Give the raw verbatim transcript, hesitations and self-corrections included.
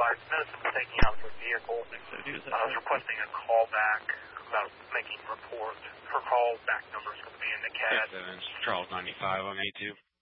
advised medicine was taking out of her vehicle. So do I was requesting a call back about making a report. Her call back number is going to be in the C A D. Charles ninety-five on A two.